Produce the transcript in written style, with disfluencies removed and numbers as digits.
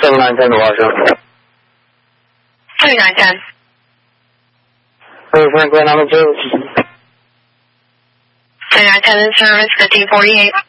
7910 to Washington. 7910. Franklin, I'm in service. 7910 in service, 1548.